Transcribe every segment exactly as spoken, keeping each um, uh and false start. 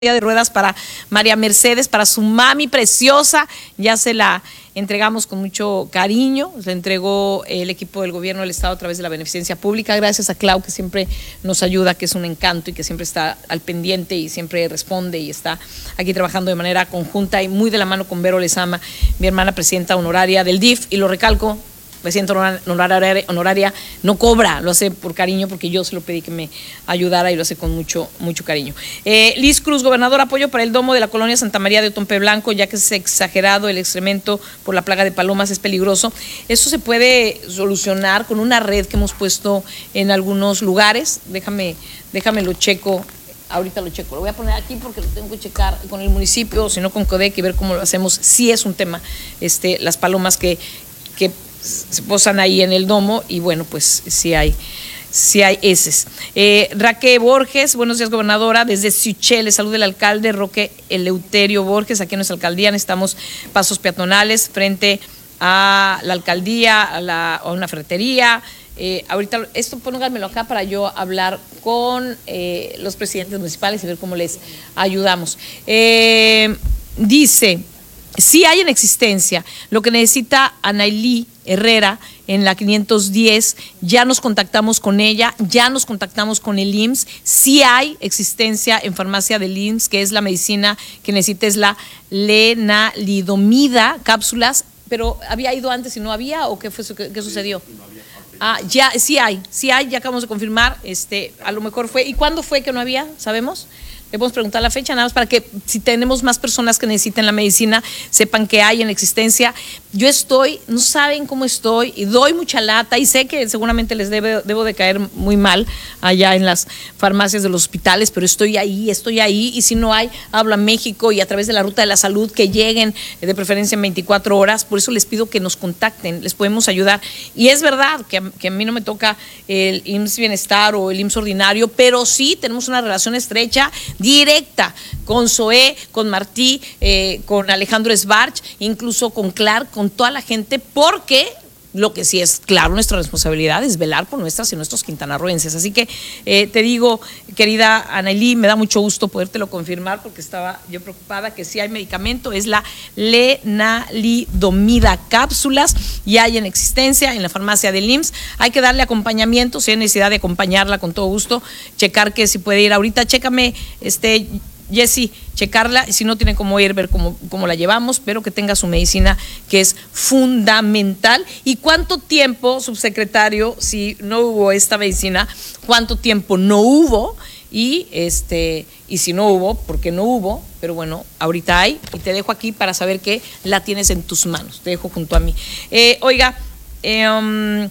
de ruedas para María Mercedes, para su mami preciosa, ya se la entregamos con mucho cariño, se entregó el equipo del gobierno del estado a través de la beneficencia pública, gracias a Clau que siempre nos ayuda, que es un encanto y que siempre está al pendiente y siempre responde y está aquí trabajando de manera conjunta y muy de la mano con Vero Lezama, mi hermana presidenta honoraria del D I F, y lo recalco, presidenta honoraria, honoraria no cobra, lo hace por cariño porque yo se lo pedí que me ayudara y lo hace con mucho, mucho cariño. Eh, Liz Cruz, gobernador, apoyo para el domo de la colonia Santa María de Otompe Blanco, ya que es exagerado el excremento por la plaga de palomas, es peligroso. Eso se puede solucionar con una red que hemos puesto en algunos lugares. Déjame, déjame lo checo. Ahorita lo checo, lo voy a poner aquí porque lo tengo que checar con el municipio, si no con CODEC, y ver cómo lo hacemos. Sí es un tema, este, las palomas que, que se posan ahí en el domo y bueno, pues sí hay, sí hay heces. Eh, Raquel Borges, buenos días, gobernadora, desde Sichel, le saluda el alcalde Roque Eleuterio Borges, aquí en nuestra alcaldía necesitamos pasos peatonales frente a la alcaldía, a, la, a una ferretería. Eh, ahorita, esto pónganmelo acá para yo hablar con eh, los presidentes municipales y ver cómo les ayudamos. Eh, dice, sí hay en existencia, lo que necesita Anailí Herrera en la quinientos diez, ya nos contactamos con ella, ya nos contactamos con el I M S S, sí hay existencia en farmacia del I M S S, que es la medicina que necesita, es la lenalidomida, cápsulas, pero ¿había ido antes y no había o qué fue qué, qué sucedió? Ah, ya, sí hay, sí hay, ya acabamos de confirmar, este, a lo mejor fue, ¿y cuándo fue que no había? ¿Sabemos? Le podemos preguntar la fecha, nada más para que si tenemos más personas que necesiten la medicina, sepan que hay en existencia. Yo estoy, no saben cómo estoy, y doy mucha lata, y sé que seguramente les debe, debo de caer muy mal allá en las farmacias de los hospitales, pero estoy ahí, estoy ahí, y si no hay, hablo a México y a través de la ruta de la salud, que lleguen de preferencia en veinticuatro horas, por eso les pido que nos contacten, les podemos ayudar. Y es verdad que a, que a mí no me toca el I M S S Bienestar o el I M S S Ordinario, pero sí tenemos una relación estrecha, directa con Zoé, con Martí, eh, con Alejandro Sbarch, incluso con Clark, con toda la gente, porque lo que sí es claro, nuestra responsabilidad es velar por nuestras y nuestros quintanarroenses. Así que eh, te digo, querida Anailí, me da mucho gusto podértelo confirmar porque estaba yo preocupada que sí hay medicamento, es la lenalidomida cápsulas y hay en existencia en la farmacia del I M S S. Hay que darle acompañamiento, si hay necesidad de acompañarla con todo gusto, checar que si puede ir ahorita, chécame, este, Jessy, checarla, y si no tiene cómo ir, ver cómo, cómo la llevamos, pero que tenga su medicina, que es fundamental. ¿Y cuánto tiempo, subsecretario, si no hubo esta medicina, cuánto tiempo no hubo? Y este y si no hubo, ¿por qué no hubo? Pero bueno, ahorita hay, y te dejo aquí para saber que la tienes en tus manos, te dejo junto a mí. Eh, oiga, eh, um,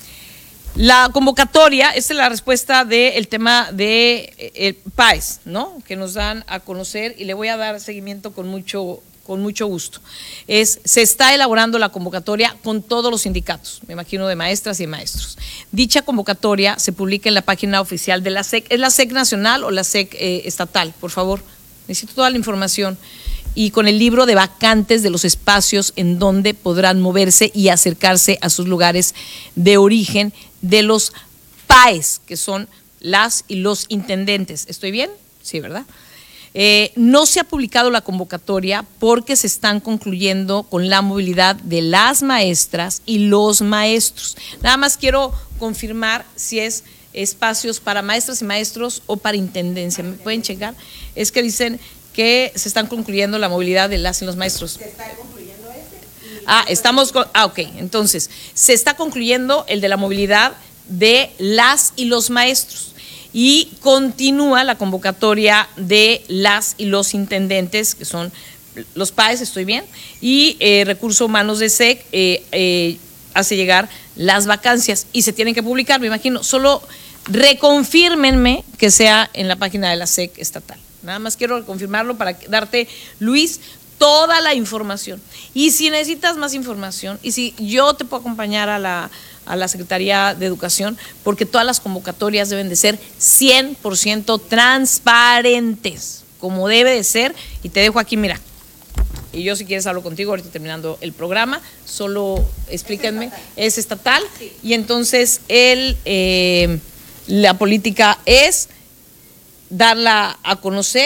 la convocatoria, esta es la respuesta del tema de el P A E S, ¿no? Que nos dan a conocer y le voy a dar seguimiento con mucho, con mucho gusto. Es, se está elaborando la convocatoria con todos los sindicatos, me imagino de maestras y maestros. Dicha convocatoria se publica en la página oficial de la S E C. ¿Es la S E C nacional o la S E C eh, estatal? Por favor, necesito toda la información. Y con el libro de vacantes de los espacios en donde podrán moverse y acercarse a sus lugares de origen de los P A E S, que son las y los intendentes. ¿Estoy bien? Sí, ¿verdad? Eh, no se ha publicado la convocatoria porque se están concluyendo con la movilidad de las maestras y los maestros. Nada más quiero confirmar si es espacios para maestras y maestros o para intendencia. ¿Me pueden checar? Es que dicen que se están concluyendo la movilidad de las y los maestros. ¿Se está concluyendo ese? Ah, estamos con, ah, ok, entonces, se está concluyendo el de la movilidad de las y los maestros y continúa la convocatoria de las y los intendentes, que son los P A E S, ¿estoy bien? Y eh, Recursos Humanos de S E C eh, eh, hace llegar las vacancias y se tienen que publicar, me imagino, solo reconfírmenme que sea en la página de la S E C estatal. Nada más quiero confirmarlo para darte, Luis, toda la información. Y si necesitas más información, y si yo te puedo acompañar a la, a la Secretaría de Educación, porque todas las convocatorias deben de ser cien por ciento transparentes, como debe de ser. Y te dejo aquí, mira. Y yo, si quieres, hablo contigo ahorita terminando el programa. Solo explíquenme. Es estatal. Es estatal. Sí. Y entonces, el, eh, la política es darla a conocer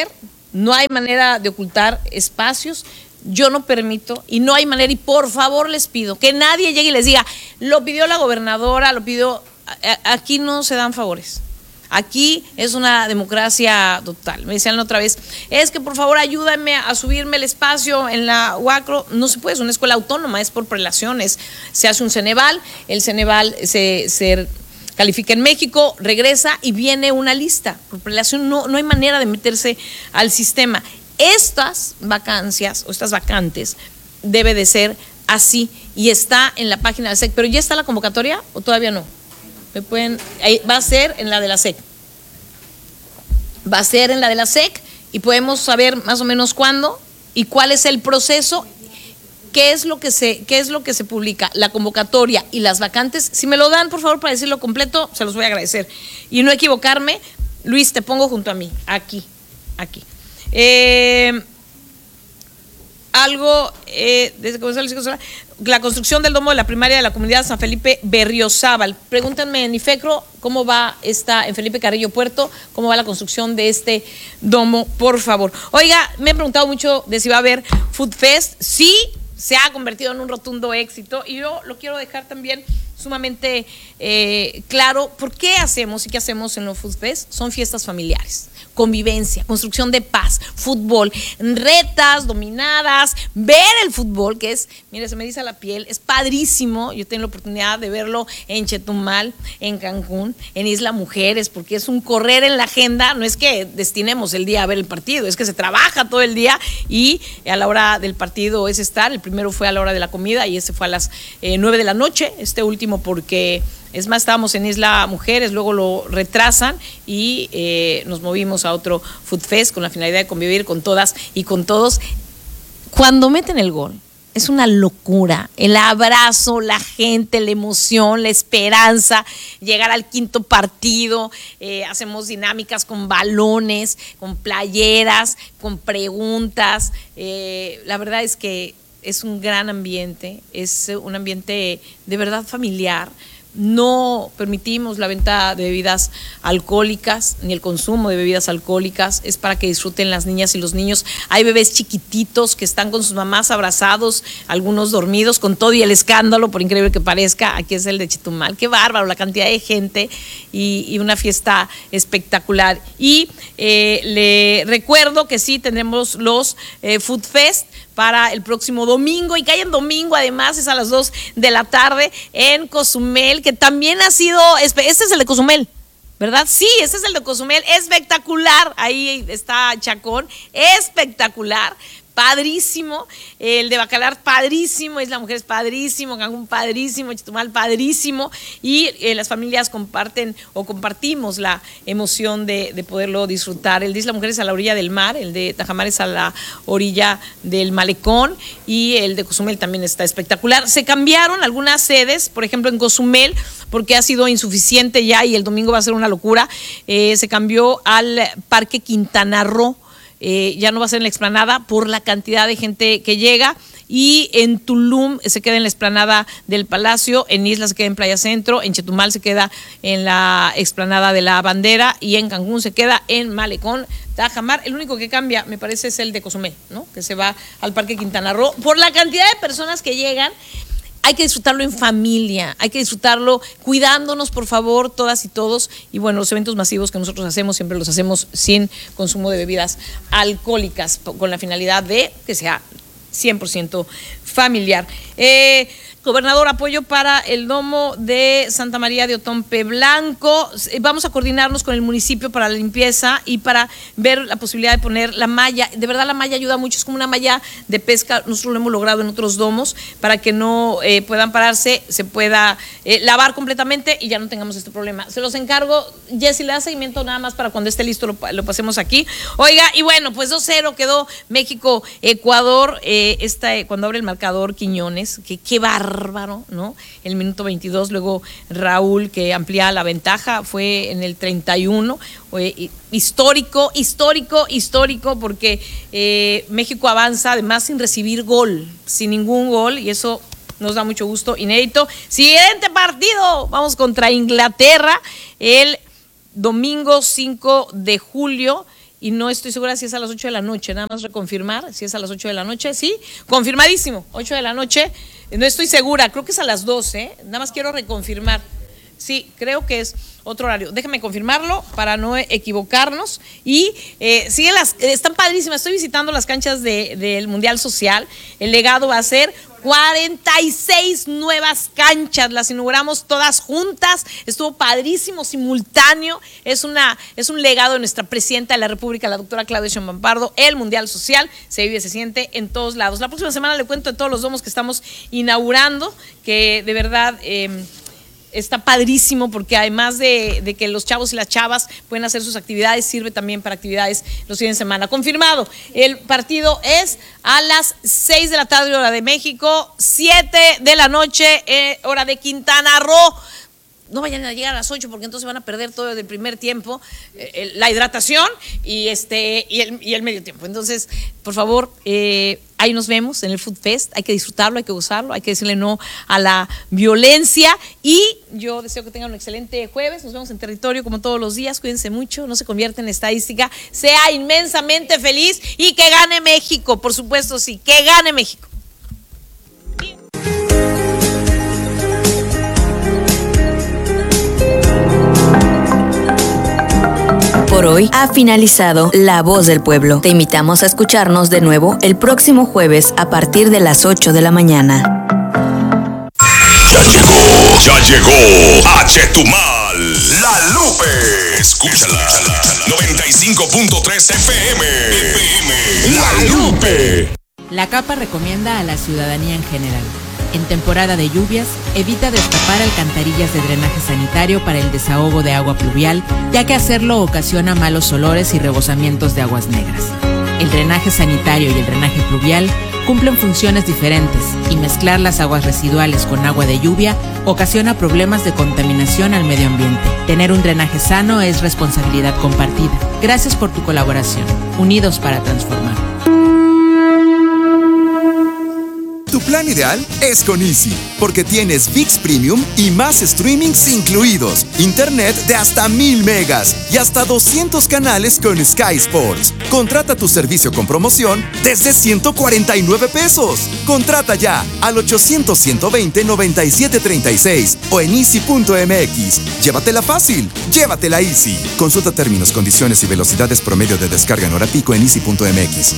no hay manera de ocultar espacios. Yo no permito y no hay manera, y por favor les pido que nadie llegue y les diga, lo pidió la gobernadora, lo pidió. Aquí no se dan favores. Aquí es una democracia total. Me decían la otra vez, es que por favor ayúdame a subirme el espacio en la UACRO. No se puede, es una escuela autónoma, es por prelaciones. Se hace un Ceneval, el Ceneval se, se califica en México, regresa y viene una lista. Por prelación no, no hay manera de meterse al sistema. Estas vacancias o estas vacantes debe de ser así y está en la página del S E C. ¿Pero ya está la convocatoria o todavía no? Me pueden, va a ser en la de la S E C. Va a ser en la de la S E C y podemos saber más o menos cuándo y cuál es el proceso, qué es lo que se, qué es lo que se publica, la convocatoria y las vacantes. Si me lo dan, por favor, para decirlo completo, se los voy a agradecer. Y no equivocarme, Luis, te pongo junto a mí, aquí, aquí. Eh, algo eh, desde que comenzó el ciclo escolar, la construcción del domo de la primaria de la comunidad San Felipe Berriozábal. Pregúntenme en IFECRO cómo va esta, en Felipe Carrillo Puerto, cómo va la construcción de este domo, por favor. Oiga, me han preguntado mucho de si va a haber Food Fest. Sí, se ha convertido en un rotundo éxito y yo lo quiero dejar también sumamente eh, claro. ¿Por qué hacemos y qué hacemos en los Food Fest? Son fiestas familiares, convivencia, construcción de paz, fútbol, retas, dominadas, ver el fútbol, que es, mire, se me eriza la piel, es padrísimo. Yo tengo la oportunidad de verlo en Chetumal, en Cancún, en Isla Mujeres, porque es un correr en la agenda. No es que destinemos el día a ver el partido, es que se trabaja todo el día y a la hora del partido es estar. El primero fue a la hora de la comida y ese fue a las eh, nueve de la noche, este último porque, es más, estábamos en Isla Mujeres, luego lo retrasan y eh, nos movimos a otro Food Fest con la finalidad de convivir con todas y con todos. Cuando meten el gol, es una locura, el abrazo, la gente, la emoción, la esperanza, llegar al quinto partido, eh, hacemos dinámicas con balones, con playeras, con preguntas. Eh, la verdad es que es un gran ambiente, es un ambiente de verdad familiar. No permitimos la venta de bebidas alcohólicas ni el consumo de bebidas alcohólicas, es para que disfruten las niñas y los niños. Hay bebés chiquititos que están con sus mamás abrazados, algunos dormidos, con todo y el escándalo, por increíble que parezca. Aquí es el de Chetumal, qué bárbaro, la cantidad de gente y, y una fiesta espectacular. Y eh, le recuerdo que sí tenemos los eh, Food Fest para el próximo domingo, y que hay en domingo, además, es a las dos de la tarde en Cozumel, que también ha sido, este es el de Cozumel, ¿verdad? Sí, este es el de Cozumel, espectacular, ahí está Chacón, espectacular, padrísimo, el de Bacalar padrísimo, Isla Mujeres padrísimo, Cancún padrísimo, Chetumal padrísimo, y eh, las familias comparten o compartimos la emoción de, de poderlo disfrutar. El de Isla Mujeres a la orilla del mar, el de Tajamares a la orilla del malecón, y el de Cozumel también está espectacular. Se cambiaron algunas sedes, por ejemplo en Cozumel, porque ha sido insuficiente ya y el domingo va a ser una locura, eh, se cambió al Parque Quintana Roo. Eh, ya no va a ser en la explanada por la cantidad de gente que llega, y en Tulum se queda en la explanada del Palacio, en Isla se queda en Playa Centro, en Chetumal se queda en la explanada de la Bandera y en Cancún se queda en Malecón, Tajamar. El único que cambia, me parece, es el de Cozumel, ¿no? Que se va al Parque Quintana Roo por la cantidad de personas que llegan. Hay que disfrutarlo en familia, hay que disfrutarlo cuidándonos, por favor, todas y todos. Y bueno, los eventos masivos que nosotros hacemos, siempre los hacemos sin consumo de bebidas alcohólicas, con la finalidad de que sea cien por ciento familiar. Eh, Gobernador, apoyo para el domo de Santa María de Otompe Blanco. Vamos a coordinarnos con el municipio para la limpieza y para ver la posibilidad de poner la malla. De verdad, la malla ayuda mucho, es como una malla de pesca. Nosotros lo hemos logrado en otros domos para que no eh, puedan pararse, se pueda eh, lavar completamente y ya no tengamos este problema. Se los encargo. Jessy, le da seguimiento nada más para cuando esté listo lo, lo pasemos aquí. Oiga, y bueno, pues dos cero quedó México-Ecuador. Eh, esta, cuando abre el marcador Quiñones, que qué bárbaro, ¿no? El minuto veintidós, luego Raúl, que amplía la ventaja, fue en el treinta y uno. Eh, histórico, histórico, histórico, porque eh, México avanza además sin recibir gol, sin ningún gol, y eso nos da mucho gusto, inédito. Siguiente partido, vamos contra Inglaterra el domingo cinco de julio. y no estoy segura si es a las ocho de la noche, nada más reconfirmar si es a las ocho de la noche, sí, confirmadísimo, ocho de la noche, no estoy segura, creo que es a las doce, nada más quiero reconfirmar. Sí, creo que es otro horario. Déjenme confirmarlo para no equivocarnos. Y eh, sigue las, están padrísimas. Estoy visitando las canchas de, del Mundial Social. El legado va a ser cuarenta y seis nuevas canchas. Las inauguramos todas juntas. Estuvo padrísimo, simultáneo. Es una, es un legado de nuestra presidenta de la República, la doctora Claudia Sheinbaum Pardo. El Mundial Social se vive, se siente en todos lados. La próxima semana le cuento de todos los domos que estamos inaugurando, que de verdad Eh, está padrísimo porque además de, de que los chavos y las chavas pueden hacer sus actividades, sirve también para actividades los fines de semana. Confirmado, el partido es a las seis de la tarde, hora de México, siete de la noche, eh, hora de Quintana Roo. No vayan a llegar a las ocho porque entonces van a perder todo el primer tiempo, eh, la hidratación y este y el, y el medio tiempo. Entonces, por favor, eh, ahí nos vemos en el Food Fest. Hay que disfrutarlo, hay que gozarlo, hay que decirle no a la violencia. Y yo deseo que tengan un excelente jueves. Nos vemos en territorio como todos los días. Cuídense mucho, no se conviertan en estadística. Sea inmensamente feliz y que gane México, por supuesto, sí, que gane México. Por hoy ha finalizado La Voz del Pueblo. Te invitamos a escucharnos de nuevo el próximo jueves a partir de las ocho de la mañana. Ya llegó, ya llegó a Chetumal, La Lupe. Escúchala, noventa y cinco punto tres F M. F M, La Lupe. La CAPA recomienda a la ciudadanía en general: en temporada de lluvias, evita destapar alcantarillas de drenaje sanitario para el desahogo de agua pluvial, ya que hacerlo ocasiona malos olores y rebosamientos de aguas negras. El drenaje sanitario y el drenaje pluvial cumplen funciones diferentes y mezclar las aguas residuales con agua de lluvia ocasiona problemas de contaminación al medio ambiente. Tener un drenaje sano es responsabilidad compartida. Gracias por tu colaboración. Unidos para transformar. Tu plan ideal es con Easy, porque tienes ViX Premium y más streamings incluidos, internet de hasta mil megas y hasta doscientos canales con Sky Sports. Contrata tu servicio con promoción desde ciento cuarenta y nueve pesos. Contrata ya al ochocientos, ciento veinte, noventa y siete treinta y seis o en easy punto m x. Llévatela fácil, llévatela Easy. Consulta términos, condiciones y velocidades promedio de descarga en hora pico en easy punto m x.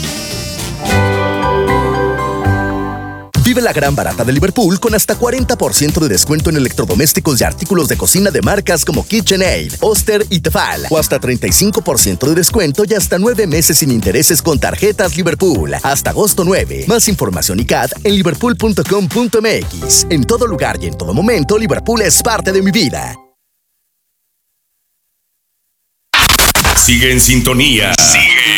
Vive la gran barata de Liverpool con hasta cuarenta por ciento de descuento en electrodomésticos y artículos de cocina de marcas como KitchenAid, Oster y Tefal, o hasta treinta y cinco por ciento de descuento y hasta nueve meses sin intereses con tarjetas Liverpool. Hasta agosto nueve. Más información y C A D en liverpool punto com punto m x. En todo lugar y en todo momento, Liverpool es parte de mi vida. Sigue en sintonía. Sigue